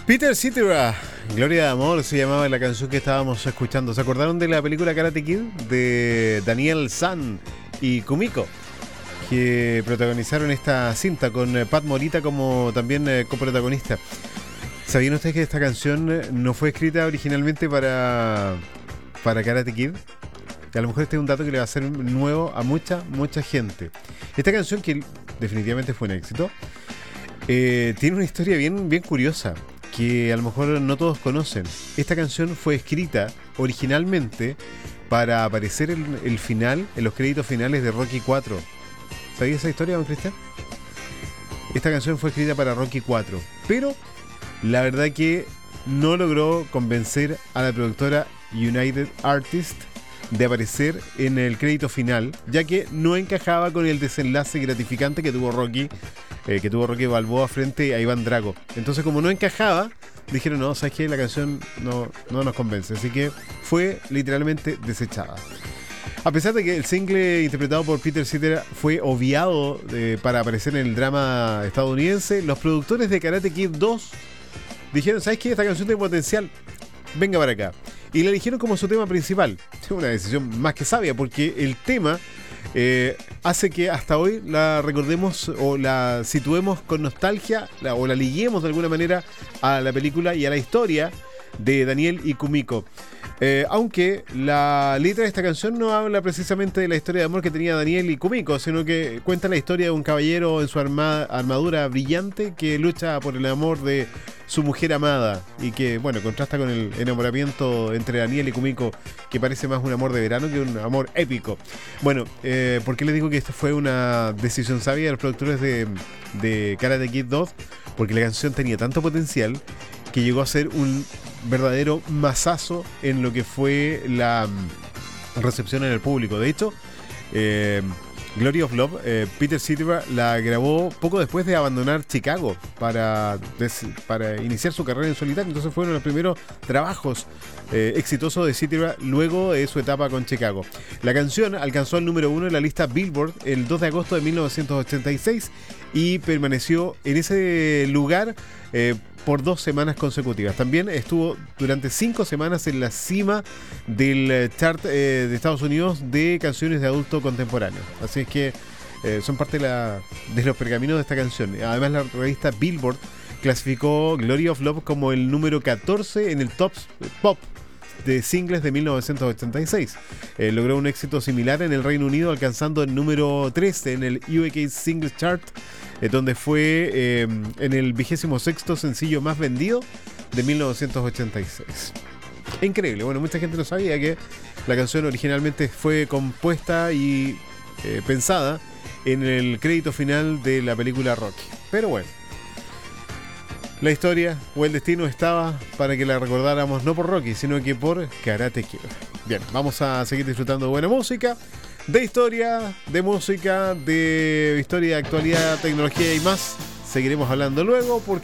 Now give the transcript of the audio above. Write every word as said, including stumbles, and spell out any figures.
Peter Cetera, Gloria de Amor se llamaba la canción que estábamos escuchando. ¿Se acordaron de la película Karate Kid de Daniel San y Kumiko, que protagonizaron esta cinta con Pat Morita como también eh, coprotagonista? ¿Sabían ustedes que esta canción no fue escrita originalmente para, para Karate Kid? A lo mejor este es un dato que le va a ser nuevo a mucha, mucha gente. Esta canción, que definitivamente fue un éxito, eh, tiene una historia bien, bien curiosa, que a lo mejor no todos conocen. Esta canción fue escrita originalmente para aparecer en el final, en los créditos finales de Rocky cuatro. ¿Sabías esa historia, don Cristian? Esta canción fue escrita para Rocky cuatro, pero la verdad que no logró convencer a la productora United Artists de aparecer en el crédito final, ya que no encajaba con el desenlace gratificante que tuvo Rocky, eh, que tuvo Rocky Balboa frente a Iván Drago. Entonces, como no encajaba, dijeron, no, ¿sabes qué? La canción no, no nos convence, así que fue literalmente desechada. A pesar de que el single interpretado por Peter Cetera fue obviado eh, para aparecer en el drama estadounidense, los productores de Karate Kid dos dijeron, ¿sabes qué? Esta canción tiene potencial, venga para acá. Y la eligieron como su tema principal. Es una decisión más que sabia, porque el tema eh, hace que hasta hoy la recordemos o la situemos con nostalgia, la, o la liguemos de alguna manera a la película y a la historia de Daniel y Kumiko. Eh, aunque la letra de esta canción no habla precisamente de la historia de amor que tenía Daniel y Kumiko, sino que cuenta la historia de un caballero en su arma, armadura brillante que lucha por el amor de su mujer amada y que, bueno, contrasta con el enamoramiento entre Daniel y Kumiko, que parece más un amor de verano que un amor épico. Bueno, eh, ¿por qué les digo que esta fue una decisión sabia de los productores de, de Karate Kid dos? Porque la canción tenía tanto potencial que llegó a ser un verdadero masazo en lo que fue la recepción en el público. De hecho, eh, Glory of Love, eh, Peter Cetera la grabó poco después de abandonar Chicago para, des, para iniciar su carrera en solitario. Entonces fueron los primeros trabajos eh, exitosos de Cetera luego de su etapa con Chicago. La canción alcanzó el número uno en la lista Billboard el dos de agosto de mil novecientos ochenta y seis y permaneció en ese lugar eh, por dos semanas consecutivas. También estuvo durante cinco semanas en la cima del chart eh, de Estados Unidos de canciones de adulto contemporáneo. Así es que eh, son parte de, la, de los pergaminos de esta canción. Además, la revista Billboard clasificó Glory of Love como el número catorce en el top pop de singles de mil novecientos ochenta y seis. Eh, logró un éxito similar en el Reino Unido, alcanzando el número trece en el U K Singles Chart, eh, donde fue eh, en el vigésimo sexto sencillo más vendido de mil novecientos ochenta y seis. Increíble. Bueno, mucha gente no sabía que la canción originalmente fue compuesta y eh, pensada en el crédito final de la película Rocky. Pero bueno, la historia o el destino estaba para que la recordáramos no por Rocky, sino que por Karate Kid. Bien, vamos a seguir disfrutando de buena música, de historia, de música, de historia, actualidad, tecnología y más. Seguiremos hablando luego porque